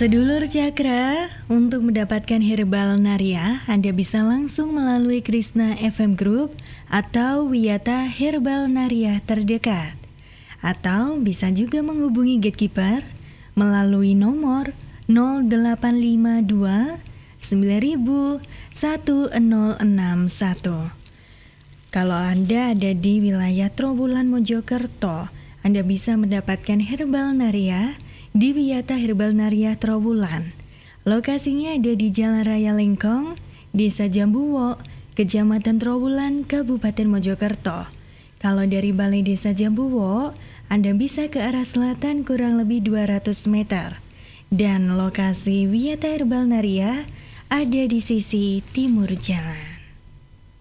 Sedulur Cakra, untuk mendapatkan Herbal Naria, Anda bisa langsung melalui Krishna FM Group atau Wiyata Herbal Naria terdekat. Atau bisa juga menghubungi Gatekeeper melalui nomor 0852 9000 1061. Kalau Anda ada di wilayah Trowulan Mojokerto, Anda bisa mendapatkan Herbal Naria di Wiyata Herbal Naria Trowulan. Lokasinya ada di Jalan Raya Lengkong, Desa Jambuwo, Kecamatan Trowulan, Kabupaten Mojokerto. Kalau dari Balai Desa Jambuwo, Anda bisa ke arah selatan kurang lebih 200 meter. Dan lokasi Wiyata Herbal Naria ada di sisi timur jalan.